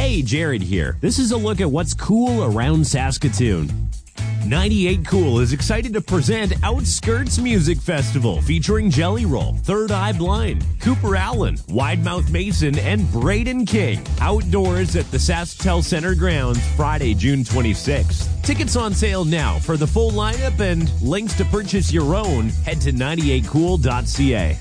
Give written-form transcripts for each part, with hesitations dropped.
Hey, Jared here. This is a look at what's cool around Saskatoon. 98 Cool is excited to present Outskirts Music Festival featuring Jelly Roll, Third Eye Blind, Cooper Allen, Widemouth Mason, and Braden King. Outdoors at the SaskTel Center grounds Friday, June 26th. Tickets on sale now for the full lineup and links to purchase your own. Head to 98cool.ca.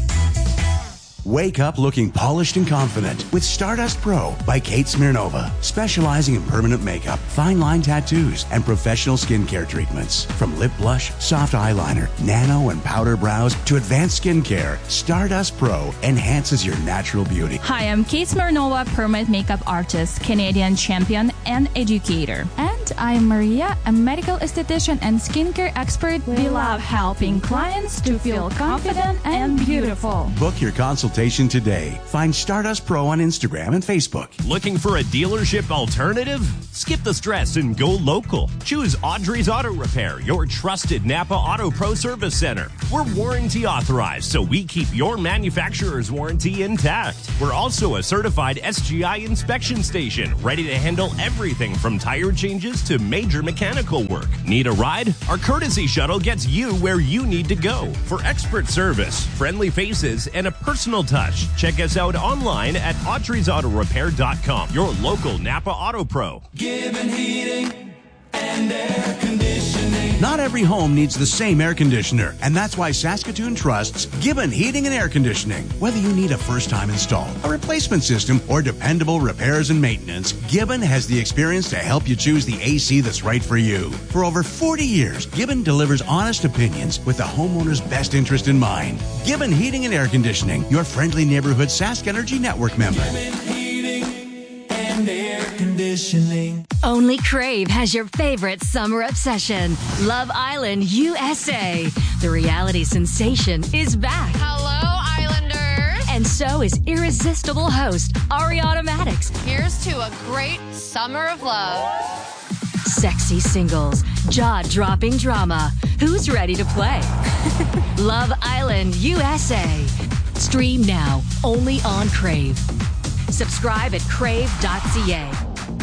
Wake up looking polished and confident with Stardust Pro by Kate Smirnova, specializing in permanent makeup, fine line tattoos, and professional skincare treatments. From lip blush, soft eyeliner, nano and powder brows to advanced skincare, Stardust Pro enhances your natural beauty. Hi, I'm Kate Smirnova, permanent makeup artist, Canadian champion, and educator. And I'm Maria, a medical esthetician and skincare expert. We love helping clients to feel confident and beautiful. Book your consultation today. Find Stardust Pro on Instagram and Facebook. Looking for a dealership alternative? Skip the stress and go local. Choose Audrey's Auto Repair, your trusted Napa Auto Pro Service Center. We're warranty authorized, so we keep your manufacturer's warranty intact. We're also a certified SGI inspection station, ready to handle everything from tire changes to major mechanical work. Need a ride? Our courtesy shuttle gets you where you need to go. For expert service, friendly faces, and a personal touch, check us out online at audreysautorepair.com. Your local Napa Auto Pro. Gibbon Heating and Air Conditioning. Not every home needs the same air conditioner, and that's why Saskatoon trusts Gibbon Heating and Air Conditioning. Whether you need a first-time install, a replacement system, or dependable repairs and maintenance, Gibbon has the experience to help you choose the AC that's right for you. For over 40 years, Gibbon delivers honest opinions with the homeowner's best interest in mind. Gibbon Heating and Air Conditioning, your friendly neighborhood Sask Energy Network member. Gibbon Heating and Air Conditioning. Only Crave has your favorite summer obsession, Love Island USA. The reality sensation is back. Hello, Islanders. And so is irresistible host Ariana Maddox. Here's to a great summer of love. Sexy singles, jaw-dropping drama. Who's ready to play? Love Island USA. Stream now, only on Crave. Subscribe at crave.ca.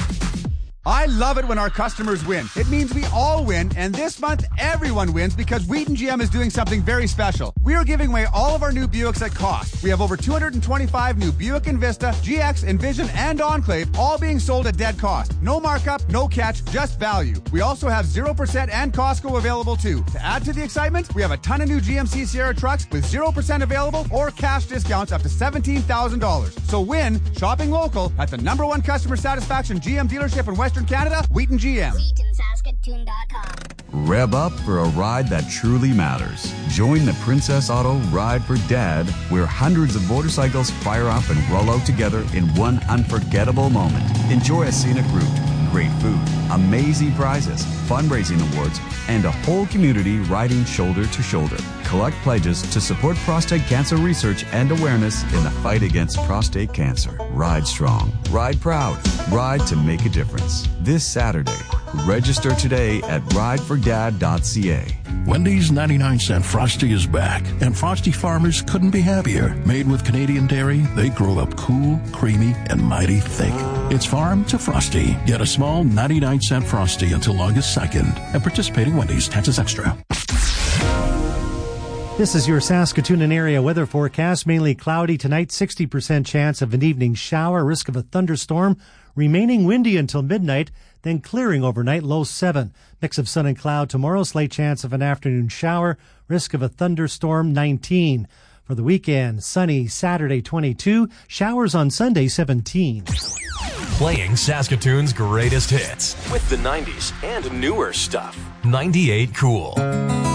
I love it when our customers win. It means we all win, and this month everyone wins because Wheaton GM is doing something very special. We are giving away all of our new Buicks at cost. We have over 225 new Buick Envista, GX, Envision, and Enclave, all being sold at dead cost. No markup, no catch, just value. We also have 0% and Costco available too. To add to the excitement, we have a ton of new GMC Sierra trucks with 0% available or cash discounts up to $17,000. So win shopping local at the #1 customer satisfaction GM dealership in Western Canada, Wheaton GM. WheatonSaskatoon.com. Rev up for a ride that truly matters. Join the Princess Auto Ride for Dad, where hundreds of motorcycles fire up and roll out together in one unforgettable moment. Enjoy a scenic route, great food, amazing prizes, fundraising awards, and a whole community riding shoulder to shoulder. Collect pledges to support prostate cancer research and awareness in the fight against prostate cancer. Ride strong. Ride proud. Ride to make a difference. This Saturday. Register today at ridefordad.ca. Wendy's 99-cent Frosty is back, and Frosty farmers couldn't be happier. Made with Canadian dairy, they grow up cool, creamy, and mighty thick. It's farm to Frosty. Get a small 99-cent Frosty until August 2nd at participating Wendy's. Taxes extra. This is your Saskatoon and area weather forecast. Mainly cloudy tonight, 60% chance of an evening shower, risk of a thunderstorm, remaining windy until midnight, then clearing overnight, low 7. Mix of sun and cloud tomorrow, slight chance of an afternoon shower, risk of a thunderstorm, 19. For the weekend, sunny Saturday, 22, showers on Sunday, 17. Playing Saskatoon's greatest hits with the 90s and newer stuff. 98 Cool.